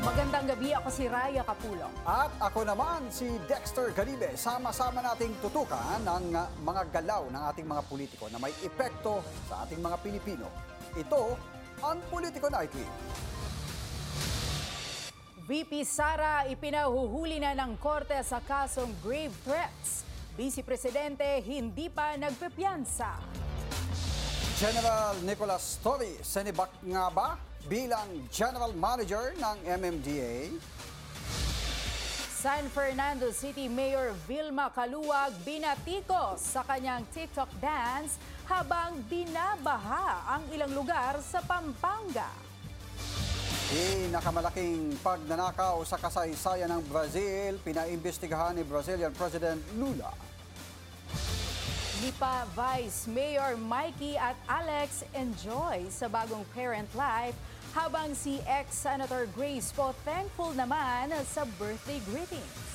Magandang gabi, ako si Raya Capulong. At ako naman si Dexter Ganibe. Sama-sama nating tutukan ang mga galaw ng ating mga politiko na may epekto sa ating mga Pilipino. Ito ang Politico Nightly. VP Sara ipinahuhuli na ng korte sa kasong grave threats. Vice Presidente hindi pa nagpepiyansa. General Nicolas Torre, senibak nga ba bilang General Manager ng MMDA? San Fernando City Mayor Vilma Caluwag binatikos sa kanyang TikTok dance habang binabaha ang ilang lugar sa Pampanga. Pinakamalaking pagnanakaw sa kasaysayan ng Brazil, pinaimbestigahan ni Brazilian President Lula. Lipa Vice Mayor Mikey at Alex enjoy sa bagong parent life habang si ex-Senator Grace po thankful naman sa birthday greetings.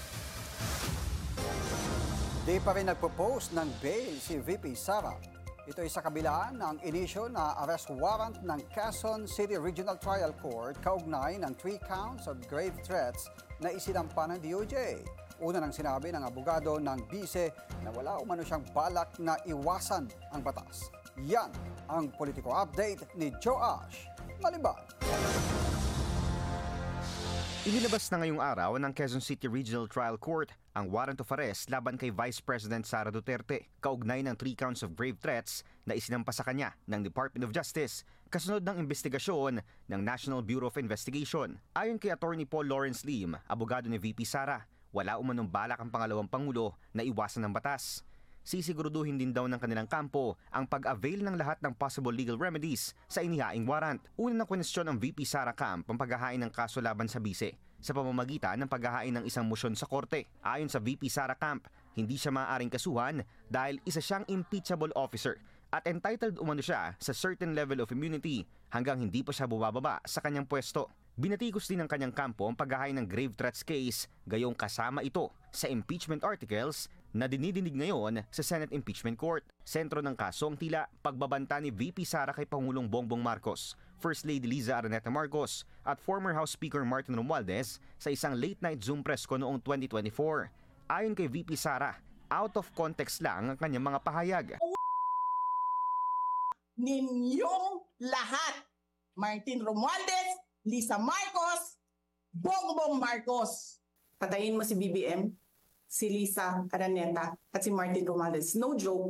Di pa rin nagpo-post ng bail si VP Sara. Ito ay sa kabila ng inisyo na arrest warrant ng Quezon City Regional Trial Court kaugnay ng 3 counts of grave threats na isinampa ng DOJ. Una nang sinabi ng abogado ng bise na wala umano siyang balak na iwasan ang batas. Yan ang politiko update ni Joash Maliban. Inilabas na ngayong araw ng Quezon City Regional Trial Court ang warrant of arrest laban kay Vice President Sara Duterte kaugnay ng 3 counts of grave threats na isinampa sa kanya ng Department of Justice kasunod ng investigasyon ng National Bureau of Investigation. Ayon kay Attorney Paul Lawrence Lim, abogado ni VP Sara, wala umanong balak ang pangalawang Pangulo na iwasan ng batas. Sisiguruduhin din daw ng kanilang kampo ang pag-avail ng lahat ng possible legal remedies sa inihaing warrant. Una na kwestiyon ang VP Sara Camp ang paghahain ng kaso laban sa bise sa pamamagitan ng paghahain ng isang motion sa korte. Ayon sa VP Sara Camp, hindi siya maaaring kasuhan dahil isa siyang impeachable officer at entitled umano siya sa certain level of immunity hanggang hindi pa siya bumababa sa kanyang pwesto. Binatikos din ng kanyang kampo ang paghahain ng grave threats case gayong kasama ito sa impeachment articles na dinidinig ngayon sa Senate Impeachment Court. Sentro ng kaso ang tila pagbabanta ni VP Sara kay Pangulong Bongbong Marcos, First Lady Liza Araneta Marcos at former House Speaker Martin Romualdez sa isang late-night Zoom press ko noong 2024. Ayon kay VP Sara, out of context lang ang kanyang mga pahayag. Ninyong lahat, Martin Romualdez, Lisa Marcos, Bongbong Marcos. Patayin mo si BBM, si Lisa Araneta, at si Martin Romualdez. No joke.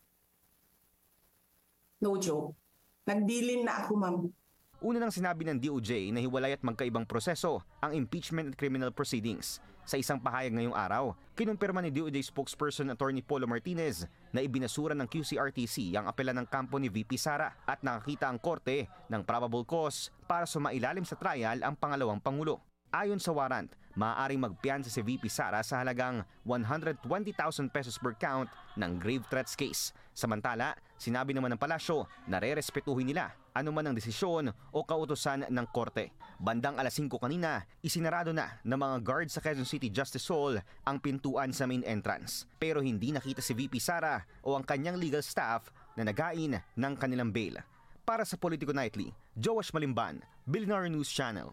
No joke. Nagdilin na ako, ma'am. Una nang sinabi ng DOJ na hiwalay at magkaibang proseso ang impeachment at criminal proceedings. Sa isang pahayag ngayong araw, kinumpirma ni DOJ spokesperson Attorney Polo Martinez na ibinasura ng QCRTC ang apela ng kampo ni VP Sara at nakakita ang korte ng probable cause para sumailalim sa trial ang pangalawang Pangulo. Ayon sa warrant, maaaring magpiyansa si VP Sara sa halagang 120,000 pesos per count ng grave threats case. Samantala, sinabi naman ng palasyo na re-respetuhin nila anuman ang desisyon o kautusan ng korte. Bandang alas 5 kanina, isinarado na ng mga guards sa Quezon City Justice Hall ang pintuan sa main entrance. Pero hindi nakita si VP Sara o ang kanyang legal staff na nagain ng kanilang bail. Para sa Politico Nightly, Joash Malimban, Billionaire News Channel.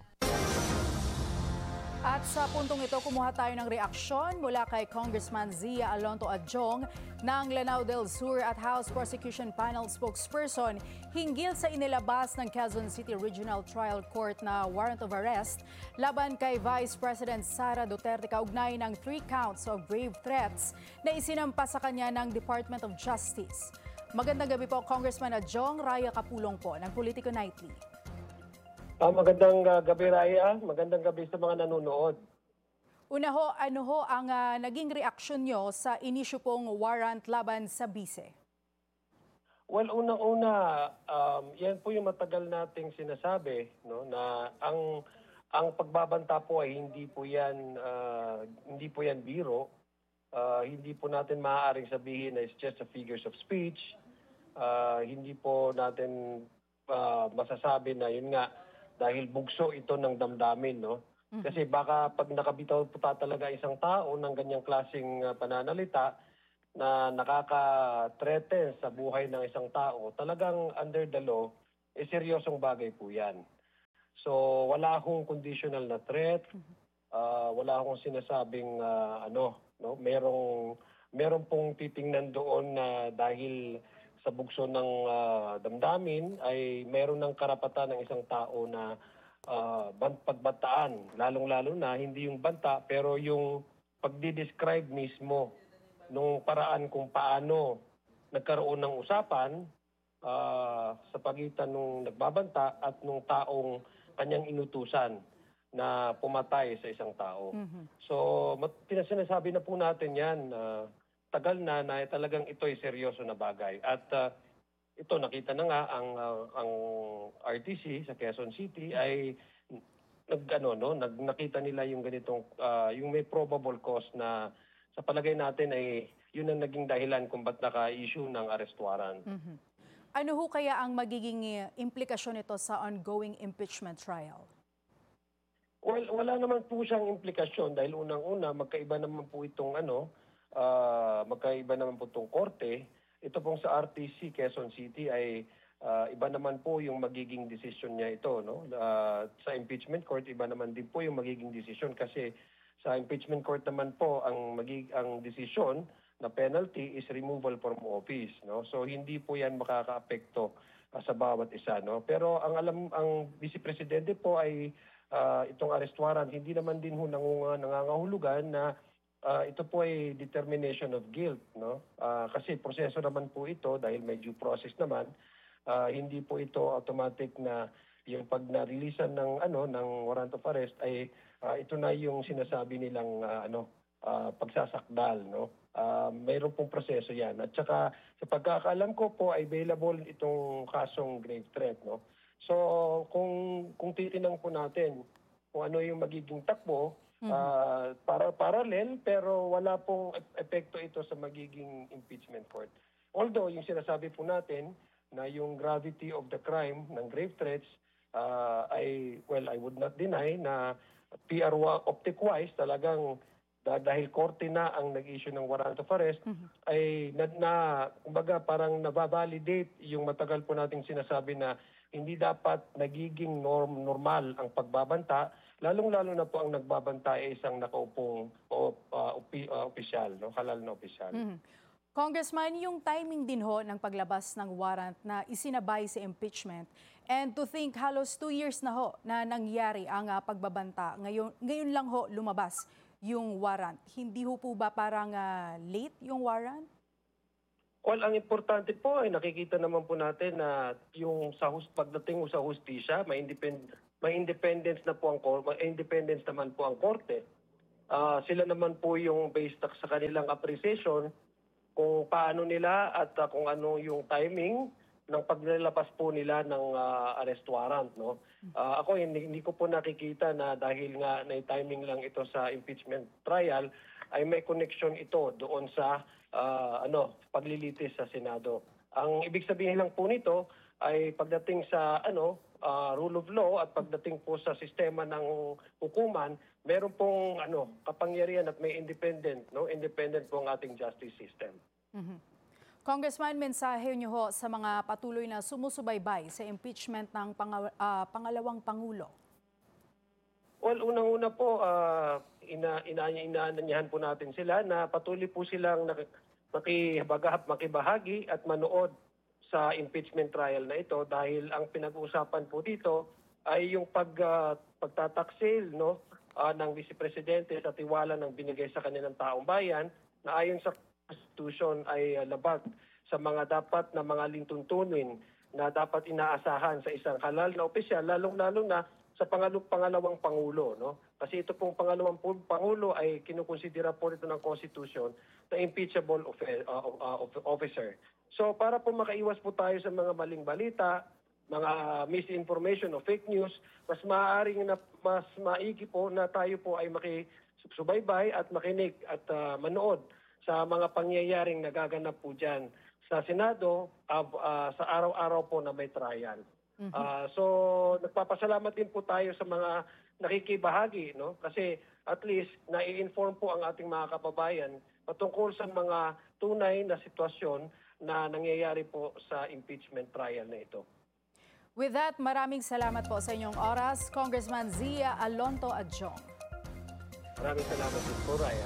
At sa puntong ito, kumuha tayo ng reaksyon mula kay Congressman Zia Alonto Adjong ng Lanao del Sur at House Prosecution Panel spokesperson hinggil sa inilabas ng Quezon City Regional Trial Court na warrant of arrest laban kay Vice President Sara Duterte kaugnay ng 3 counts of grave threats na isinampa sa kanya ng Department of Justice. Magandang gabi po, Congressman Adjong. Raya Capulong po ng Politico Nightly. Magandang gabi, Raya. Magandang gabi sa mga nanonood. Una ho, ano ho ang naging reaksyon nyo sa inisyu pong warrant laban sa bise? Well, unang-una, yan po yung matagal nating sinasabi, no, na ang pagbabanta po ay hindi po yan biro. Hindi po natin maaaring sabihin na it's just a figures of speech. Hindi po natin masasabi na yun nga dahil bugso ito ng damdamin, no? Kasi baka pag nakabitaw po talaga isang tao ng ganyang klaseng pananalita na nakaka-threaten sa buhay ng isang tao, talagang under the law, seryosong bagay po yan. So wala akong conditional na threat, wala akong sinasabing no, merong pong titingnan doon na dahil sa bugso ng damdamin ay meron ng karapatan ng isang tao na pagbataan, lalong-lalo na hindi yung banta pero yung pagdi-describe mismo nung paraan kung paano nagkaroon ng usapan sa pagitan nung nagbabanta at nung taong kanyang inutusan na pumatay sa isang tao. So, sinasabi na po natin yan, tagal na talagang ito ay seryoso na bagay. At ito, nakita na nga ang RTC sa Quezon City ay nakita nila yung ganitong, yung may probable cause na sa palagay natin ay yun ang naging dahilan kung ba't naka-issue ng arrest warrant. Ano ho kaya ang magiging implikasyon nito sa ongoing impeachment trial? Well, wala naman po siyang implikasyon dahil unang-una magkaiba naman po itong magkaiba naman po itong korte. Ito pong sa RTC Quezon City ay iba naman po yung magiging desisyon niya ito, no? Sa impeachment court iba naman din po yung magiging desisyon kasi sa impeachment court naman po ang desisyon na penalty is removal from office, no? So hindi po 'yan makakaapekto sa bawat isa, no? Pero ang Vice Presidente po ay itong arrest warrant hindi naman din ho nangangahulugan na ito po ay determination of guilt, no? Kasi proseso naman po ito dahil may due process naman. Hindi po ito automatic na yung pag na-releasean ng warrant of arrest ay ito na yung sinasabi nilang pagsasakdal, no? Mayroon pong proseso 'yan. At saka sa pagkakaalam ko po ay available itong kasong grave threat, no? So kung titingnan po natin kung ano yung magiging takbo, parallel pero wala pong epekto ito sa magiging impeachment court. Although yung sinasabi po natin na yung gravity of the crime ng grave threats I would not deny na PR optic-wise talagang dahil korte na ang nag-issue ng warrant of arrest ay kumbaga parang nababalidate yung matagal po nating sinasabi na hindi dapat nagiging normal ang pagbabanta, lalong-lalo na po ang nagbabanta ay isang nakaupong opisyal, no? Halal na opisyal. Congressman, yung timing din ho ng paglabas ng warrant na isinabay sa impeachment and to think halos 2 years na ho na nangyari ang pagbabanta. Ngayon lang ho lumabas yung warrant. Hindi ho po ba parang late yung warrant? Well, ang importante po ay nakikita naman po natin na yung pagdating sa hustisya, may independence naman po ang korte. Sila naman po yung based sa kanilang appreciation kung paano nila at kung ano yung timing ng paglalabas po nila ng arrest warrant, no? Ako hindi ko po nakikita na dahil nga na timing lang ito sa impeachment trial ay may connection ito doon sa paglilitis sa Senado. Ang ibig sabihin lang po nito ay pagdating sa rule of law at pagdating po sa sistema ng hukuman, meron pong kapangyarihan at may independent po ang ating justice system. Congressman, mensahe niyo ho sa mga patuloy na sumusubaybay sa impeachment ng pangalawang Pangulo. Well, unang-una po, inaanyahan po natin sila na patuloy po silang makibahagi at manood sa impeachment trial na ito dahil ang pinag-uusapan po dito ay yung pagtataksil ng Vice Presidente sa tiwala ng binigay sa kanilang taong bayan na ayon sa Constitution ay labag sa mga dapat na mga lintuntunin na dapat inaasahan sa isang halal na opisyal, lalong-lalo na sa pangalawang Pangulo, no? Kasi ito pong pangalawang Pangulo ay kinukonsidera po ito ng Constitution na impeachable officer. So para po makaiwas po tayo sa mga maling balita, mga misinformation o fake news, mas maigi po na tayo po ay makisubaybay at makinig at manood sa mga pangyayaring nagaganap po dyan sa Senado sa araw-araw po na may trial. So nagpapasalamat din po tayo sa mga nakikibahagi, no? Kasi at least nai-inform po ang ating mga kababayan patungkol sa mga tunay na sitwasyon na nangyayari po sa impeachment trial na ito. With that, maraming salamat po sa inyong oras, Congressman Zia Alonto Adjong. Maraming salamat din po, Raya.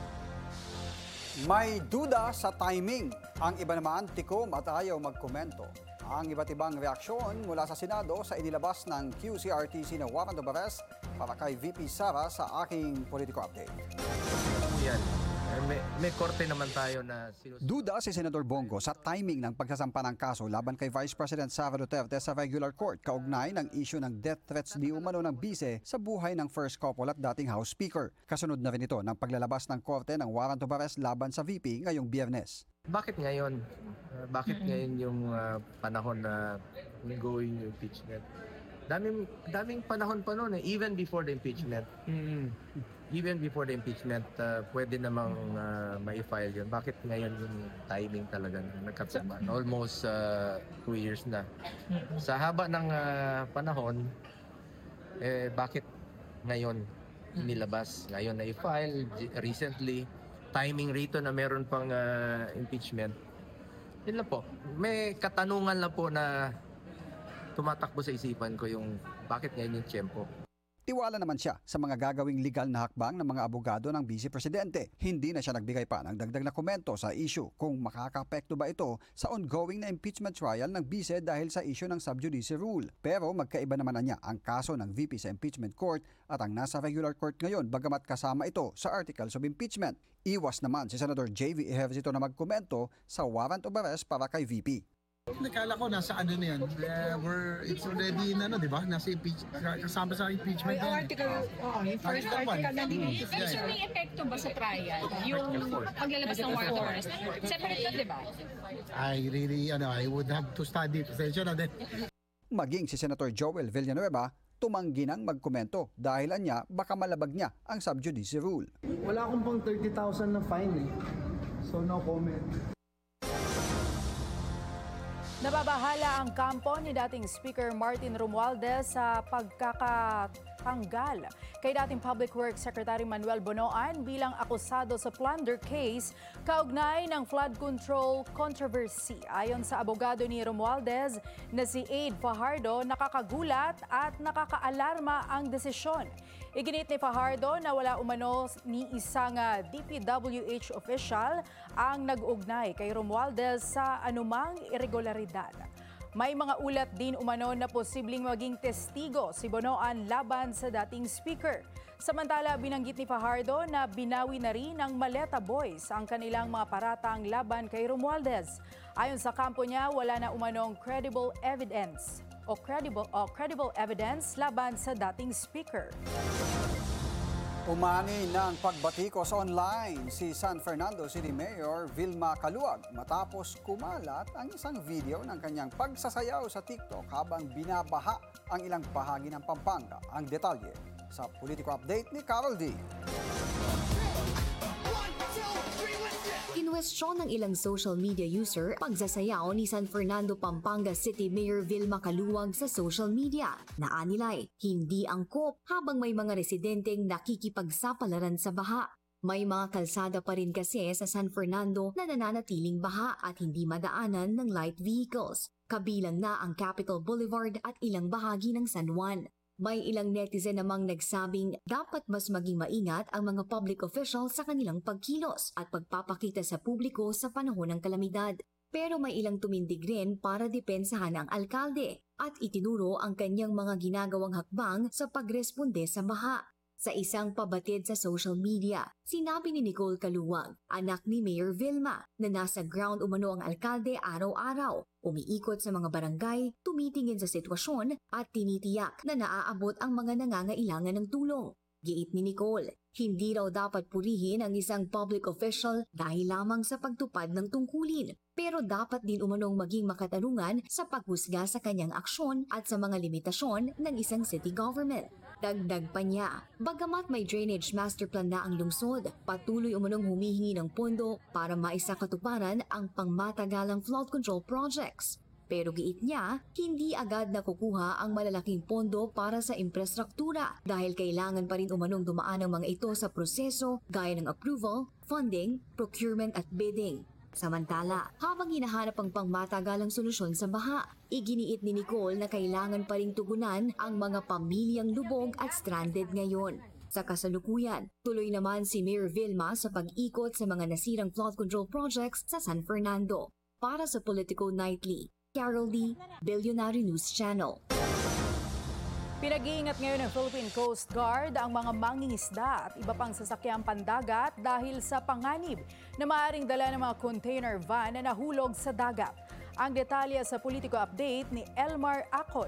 May duda sa timing. Ang iba naman tikom at ayaw magkomento. Ang iba't ibang reaksyon mula sa Senado sa inilabas ng QCRTC na warrant of arrest para kay VP Sara sa aking Politico Update. Yan. May korte naman tayo na Duda si Senador Bongo sa timing ng pagsasampa ng kaso laban kay Vice President Sara Duterte sa regular court kaugnay ng issue ng death threats di umano ng bise sa buhay ng first couple at dating House Speaker. Kasunod na rin ito ng paglalabas ng korte ng warrant of arrest laban sa VP ngayong Biyernes. Bakit ngayon? Bakit ngayon yung panahon na ongoing impeachment? Daming panahon pa noon even before the impeachment. Even before the impeachment, pwede namang ma-file yun. Bakit ngayon yung timing talaga nagkasama? Almost 2 years na. Sa haba ng panahon, bakit ngayon inilabas? Ngayon na-file, recently, timing rito na meron pang impeachment. Yun lang po. May katanungan lang po na tumatakbo sa isipan ko yung bakit ngayon yung tiyempo. Tiwala naman siya sa mga gagawing legal na hakbang ng mga abogado ng Vice Presidente. Hindi na siya nagbigay pa ng dagdag na komento sa issue kung makakaapekto ba ito sa ongoing na impeachment trial ng Vice dahil sa issue ng sub judice rule. Pero magkaiba naman na niya ang kaso ng VP sa impeachment court at ang nasa regular court ngayon bagamat kasama ito sa articles of impeachment. Iwas naman si Senator J.V. Ejercito na magkomento sa warrant of arrest para kay VP. Nakala ko nasa ano na yan, it's already na di ba? Nasa kasama sa impeachment Yung yan. article, yung first Article one. article na dito. Pero sir, may epekto ba sa trial? Yung paglalabas ng warrant of arrest? Separate yun, di ba? I would have to study. Pasensya na din. Maging si Senator Joel Villanueva tumanggi nang magkomento dahil anya baka malabag niya ang sub judice rule. Wala akong pang 30,000 na fine So no comment. Nababahala ang kampo ni dating Speaker Martin Romualdez sa pagkakatanggal kay dating Public Works Secretary Manuel Bonoan bilang akusado sa plunder case kaugnay ng flood control controversy. Ayon sa abogado ni Romualdez na si Aid Fajardo, nakakagulat at nakakaalarma ang desisyon. Iginit ni Fajardo na wala umano ni isang DPWH official ang nag-ugnay kay Romualdez sa anumang irregularidad. May mga ulat din umano na posibleng maging testigo si Bonoan laban sa dating speaker. Samantala, binanggit ni Fajardo na binawi na rin ng Maleta Boys ang kanilang mga paratang laban kay Romualdez. Ayon sa kampo niya, wala na umanong credible evidence laban sa dating speaker. Umani ng pagbatikos online si San Fernando City Mayor Vilma Caluag matapos kumalat ang isang video ng kanyang pagsasayaw sa TikTok habang binabaha ang ilang bahagi ng Pampanga. Ang detalye sa Politico Update ni Carol D. Kinwestiyon ng ilang social media user pagsasayaw ni San Fernando, Pampanga City Mayor Vilma Caluag sa social media. Naanilay, hindi angkop habang may mga residenteng nakikipagsapalaran sa baha. May mga kalsada pa rin kasi sa San Fernando na nananatiling baha at hindi madaanan ng light vehicles. Kabilang na ang Capitol Boulevard at ilang bahagi ng San Juan. May ilang netizen namang nagsabing dapat mas maging maingat ang mga public officials sa kanilang pagkilos at pagpapakita sa publiko sa panahon ng kalamidad. Pero may ilang tumindig rin para depensahan ang alkalde at itinuro ang kanyang mga ginagawang hakbang sa pagresponde sa baha. Sa isang pabatid sa social media, sinabi ni Nicole Caluag, anak ni Mayor Vilma, na nasa ground umano ang alkalde araw-araw, umiikot sa mga barangay, tumitingin sa sitwasyon at tinitiyak na naaabot ang mga nangangailangan ng tulong. Giit ni Nicole, hindi raw dapat purihin ang isang public official dahil lamang sa pagtupad ng tungkulin, pero dapat din umanong maging makatarungan sa paghusga sa kanyang aksyon at sa mga limitasyon ng isang city government. Dagdag pa niya, bagamat may drainage master plan na ang lungsod, patuloy umanong humihingi ng pondo para maisakatuparan ang pangmatagalang flood control projects. Pero giit niya, hindi agad nakukuha ang malalaking pondo para sa infrastruktura dahil kailangan pa rin umanong dumaan ang mga ito sa proseso gaya ng approval, funding, procurement at bidding. Samantala, habang hinahanap ang pangmatagalang solusyon sa baha, iginiit ni Nicole na kailangan pa ring tugunan ang mga pamilyang lubog at stranded ngayon. Sa kasalukuyan, tuloy naman si Mayor Vilma sa pag-ikot sa mga nasirang flood control projects sa San Fernando. Para sa Politico Nightly, Carol D., Billionaire News Channel. Pinag-iingat ngayon ng Philippine Coast Guard ang mga mangingisda at iba pang sasakyang pandagat dahil sa panganib na maaaring dala ng mga container van na nahulog sa dagat. Ang detalye sa Politico Update ni Elmar Acol.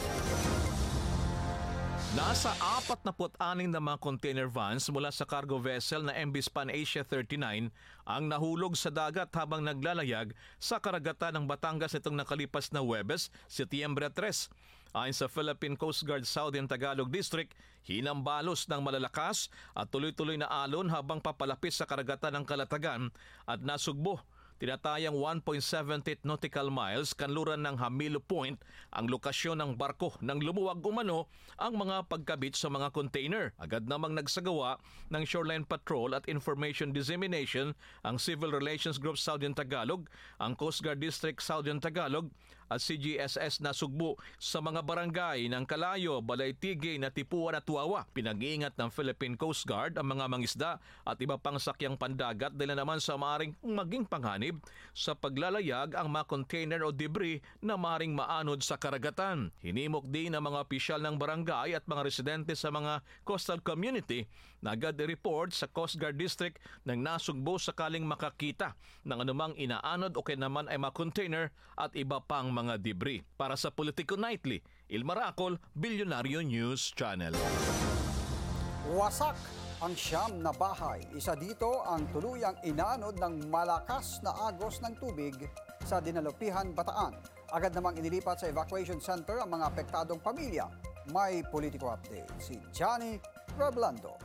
Nasa 46 na mga container vans mula sa cargo vessel na MV Span Asia 39 ang nahulog sa dagat habang naglalayag sa karagatan ng Batangas nitong nakalipas na Huwebes, Setyembre 3. Ayon sa Philippine Coast Guard Southern Tagalog District, hinambalos ng malalakas at tuloy-tuloy na alon habang papalapit sa karagatan ng Calatagan at nasugbo. Tinatayang 1.78 nautical miles kanluran ng Hamilo Point ang lokasyon ng barko nang lumuwag umano ang mga pagkabit sa mga container. Agad namang nagsagawa ng Shoreline Patrol at Information Dissemination ang Civil Relations Group Southern Tagalog, ang Coast Guard District Southern Tagalog at CGSS na sugbo sa mga barangay ng Kalayo, Balaytige, Natipuan at Tuawa. Pinag-iingat ng Philippine Coast Guard ang mga mangisda at iba pang sakyang pandagat dahil naman sa maaring maging panghanib sa paglalayag ang mga container o debris na maaring maanod sa karagatan. Hinimok din ng mga opisyal ng barangay at mga residente sa mga coastal community na agad i-report sa Coast Guard District ng nasugbo sakaling makakita ng anumang inaanod o kaya naman ay mga container at iba pang mga debris. Para sa Politico Nightly, Ilmar Acol, Billionaire News Channel. Wasak ang siyam na bahay. Isa dito ang tuluyang inanod ng malakas na agos ng tubig sa Dinalupihan, Bataan. Agad namang inilipat sa evacuation center ang mga apektadong pamilya. May Politico Update si Johnny Reblando.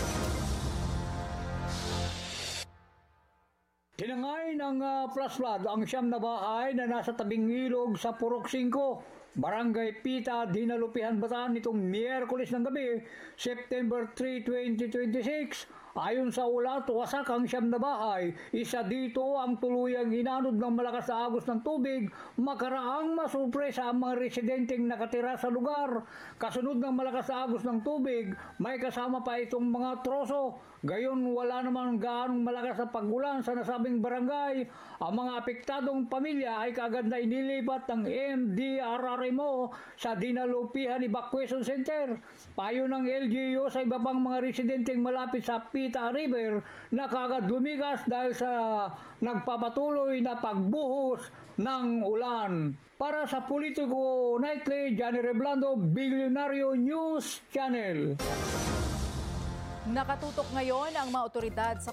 Tinangay ng flash flood ang siyam na bahay na nasa tabing ilog sa Purok 5, Barangay Pita, Dinalupihan, Bataan nitong Miyerkules ng gabi, September 3, 2026. Ayon sa ulat, wasak ang siyam na bahay. Isa dito ang tuluyang inanod ng malakas na agos ng tubig, makaraang masurpresa ang mga residenteng nakatira sa lugar. Kasunod ng malakas na agos ng tubig, may kasama pa itong mga troso. Gayon wala naman gaanong malakas na pagulan sa nasabing barangay. Ang mga apektadong pamilya ay kaagad na inilipat ng MDRRMO sa Dinalupihan Evacuation Center. Payo ng LGU sa iba pang mga residenteng malapit sa Pita River na kaagad lumigas dahil sa nagpapatuloy na pagbuhos ng ulan. Para sa Politico Nightly, Johnny Reblando, Billionaire News Channel. Nakatutok ngayon ang mga otoridad sa